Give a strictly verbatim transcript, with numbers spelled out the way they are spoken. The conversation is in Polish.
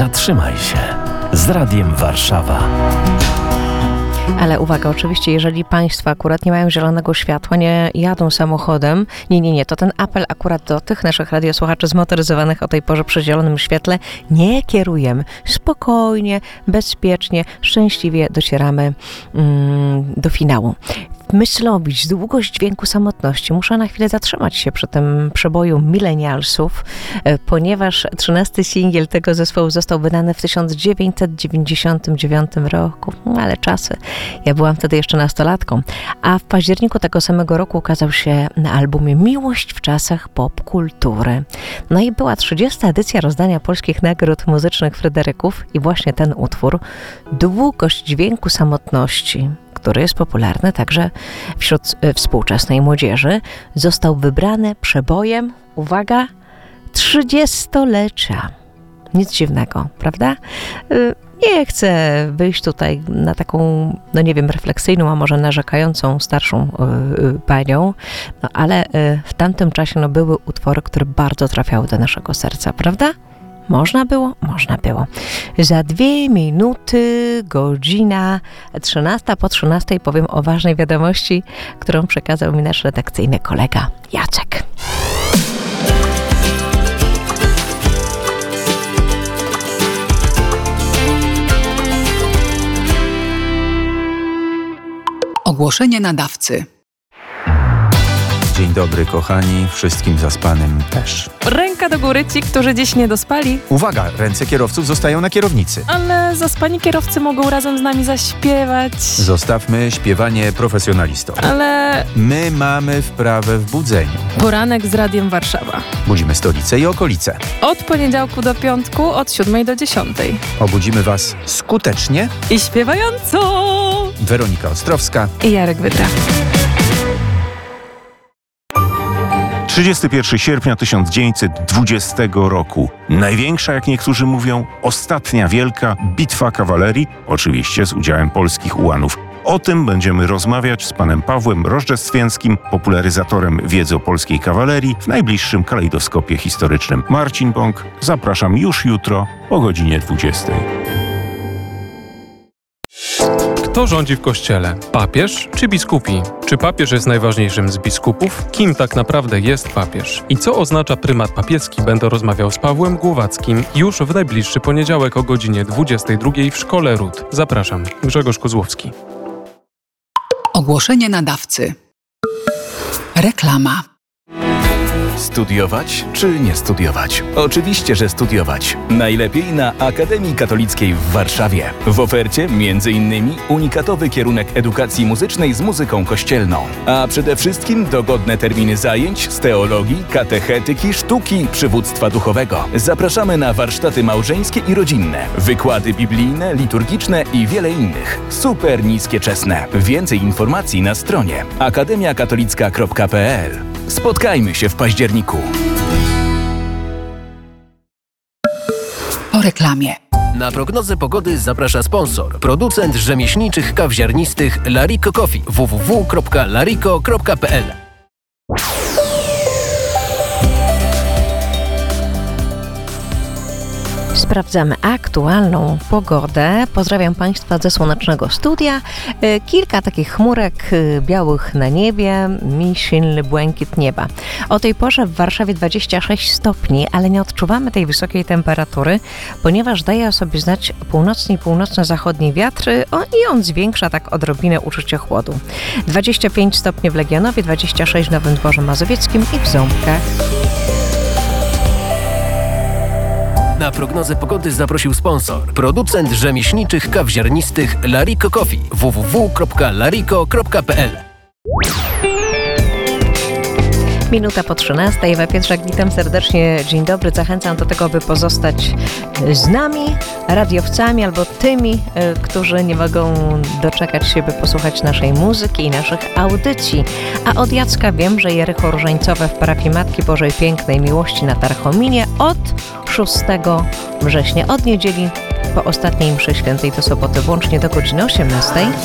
Zatrzymaj się z Radiem Warszawa. Ale uwaga, oczywiście, jeżeli Państwo akurat nie mają zielonego światła, nie jadą samochodem, nie, nie, nie, to ten apel akurat do tych naszych radiosłuchaczy zmotoryzowanych o tej porze przy zielonym świetle nie kierujemy. Spokojnie, bezpiecznie, szczęśliwie docieramy mm, do finału. Myślowić, długość dźwięku samotności. Muszę na chwilę zatrzymać się przy tym przeboju milenialsów, ponieważ trzynasty singiel tego zespołu został wydany w tysiąc dziewięćset dziewięćdziesiątym dziewiątym roku. Ale czasy. Ja byłam wtedy jeszcze nastolatką. A w październiku tego samego roku ukazał się na albumie Miłość w czasach popkultury. No i była trzydziesta edycja rozdania polskich nagród muzycznych Fryderyków i właśnie ten utwór, Długość dźwięku samotności, który jest popularny także wśród współczesnej młodzieży, został wybrany przebojem, uwaga, trzydziestolecia. Nic dziwnego, prawda? Nie chcę wyjść tutaj na taką, no nie wiem, refleksyjną, a może narzekającą starszą yy, panią, no ale yy, w tamtym czasie no, były utwory, które bardzo trafiały do naszego serca, prawda? Można było? Można było. Za dwie minuty, godzina trzynasta po trzynastej powiem o ważnej wiadomości, którą przekazał mi nasz redakcyjny kolega Jacek. Ogłoszenie nadawcy. Dzień dobry, kochani, wszystkim zaspanym też. Ręka do góry ci, którzy dziś nie dospali. Uwaga, ręce kierowców zostają na kierownicy. Ale zaspani kierowcy mogą razem z nami zaśpiewać. Zostawmy śpiewanie profesjonalistom. Ale My mamy wprawę w budzeniu. poranek z Radiem Warszawa. Budzimy stolicę i okolice. Od poniedziałku do piątku, od siódmej do dziesiątej. Obudzimy was skutecznie. I śpiewająco! Weronika Ostrowska I Jarek Wydra. trzydziestego pierwszego sierpnia tysiąc dziewięćset dwudziestego roku. Największa, jak niektórzy mówią, ostatnia wielka bitwa kawalerii, oczywiście z udziałem polskich ułanów. O tym będziemy rozmawiać z panem Pawłem Rożdżestwienskim, popularyzatorem wiedzy o polskiej kawalerii w najbliższym kalejdoskopie historycznym. Marcin Bąk, zapraszam już jutro o godzinie dwudziestej. Kto rządzi w kościele? Papież czy biskupi? Czy papież jest najważniejszym z biskupów? Kim tak naprawdę jest papież? I co oznacza prymat papieski? Będę rozmawiał z Pawłem Głowackim już w najbliższy poniedziałek o godzinie dwudziestej drugiej w Szkole Ród. Zapraszam, Grzegorz Kozłowski. Ogłoszenie nadawcy. Reklama. Studiować czy nie studiować? Oczywiście, że studiować. Najlepiej na Akademii Katolickiej w Warszawie. W ofercie między innymi unikatowy kierunek edukacji muzycznej z muzyką kościelną. A przede wszystkim dogodne terminy zajęć z teologii, katechetyki, sztuki, przywództwa duchowego. Zapraszamy na warsztaty małżeńskie i rodzinne, wykłady biblijne, liturgiczne i wiele innych. Super niskie czesne. Więcej informacji na stronie akademia katolicka kropka p l. Spotkajmy się w październiku. Po reklamie. Na prognozę pogody zaprasza sponsor, producent rzemieślniczych kaw ziarnistych Larico Coffee. w w w kropka larico kropka p l. Sprawdzamy aktualną pogodę. Pozdrawiam Państwa ze słonecznego studia. Kilka takich chmurek białych na niebie, mi silny błękit nieba. O tej porze w Warszawie dwadzieścia sześć stopni, ale nie odczuwamy tej wysokiej temperatury, ponieważ daje o sobie znać północny i północno-zachodni wiatr o, i on zwiększa tak odrobinę uczucie chłodu. dwadzieścia pięć stopni w Legionowie, dwadzieścia sześć w Nowym Dworze Mazowieckim i w Ząbkach. Na prognozę pogody zaprosił sponsor, producent rzemieślniczych kaw ziarnistych Larico Coffee. w w w kropka larico kropka p l. Minuta po trzynastej. Ewa Pietrzak, witam serdecznie. Dzień dobry. Zachęcam do tego, by pozostać z nami, radiowcami albo tymi, którzy nie mogą doczekać się, by posłuchać naszej muzyki i naszych audycji. A od Jacka wiem, że Jericho Różańcowe w parafii Matki Bożej Pięknej Miłości na Tarchominie od szóstego września, od niedzieli po ostatniej mszy świętej do soboty, włącznie do godziny osiemnastej.